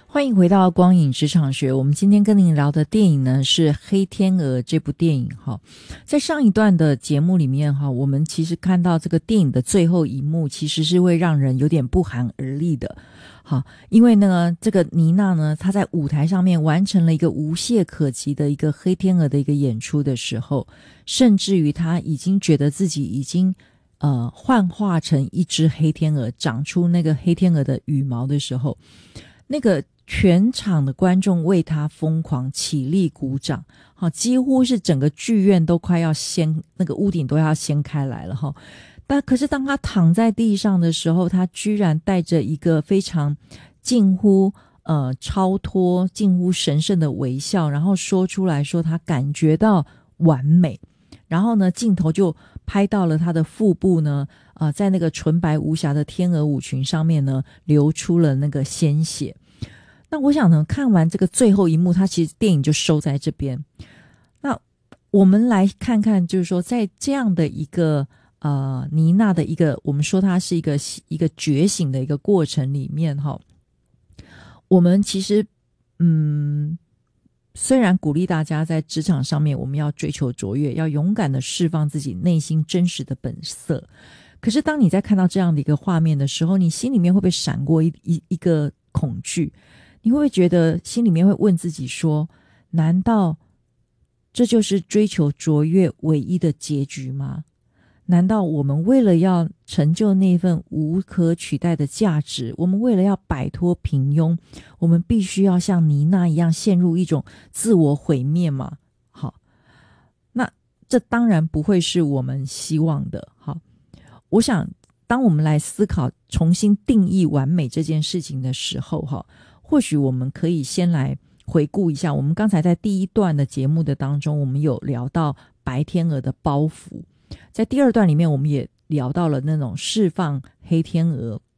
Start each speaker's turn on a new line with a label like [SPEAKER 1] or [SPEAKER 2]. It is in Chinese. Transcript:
[SPEAKER 1] 欢迎回到光影职场学。我们今天跟您聊的电影呢是《黑天鹅》这部电影哈。在上一段的节目里面哈，我们其实看到这个电影的最后一幕其实是会让人有点不寒而栗的。好，因为呢这个妮娜呢她在舞台上面完成了一个无懈可击的一个黑天鹅的一个演出的时候，甚至于她已经觉得自己已经幻化成一只黑天鹅，长出那个黑天鹅的羽毛的时候，那个全场的观众为他疯狂起立鼓掌，好，几乎是整个剧院都快要掀，那个屋顶都要掀开来了哈。但可是当他躺在地上的时候，他居然带着一个非常近乎超脱、近乎神圣的微笑，然后说出来说他感觉到完美。然后呢，镜头就拍到了他的腹部呢，在那个纯白无瑕的天鹅舞裙上面呢，流出了那个鲜血。那我想呢，看完这个最后一幕，它其实电影就收在这边。那我们来看看，就是说，在这样的一个妮娜的一个，我们说它是一个觉醒的一个过程里面哈，我们其实虽然鼓励大家在职场上面我们要追求卓越，要勇敢的释放自己内心真实的本色，可是当你在看到这样的一个画面的时候，你心里面会不会闪过一个恐惧？你会不会觉得心里面会问自己说，难道这就是追求卓越唯一的结局吗？难道我们为了要成就那份无可取代的价值，我们为了要摆脱平庸，我们必须要像妮娜一样陷入一种自我毁灭吗？好，那这当然不会是我们希望的。好，我想当我们来思考重新定义完美这件事情的时候，或许我们可以先来回顾一下，我们刚才在第一段的节目的当中，我们有聊到白天鹅的包袱，在第二段里面我们也聊到了那种释放黑天鹅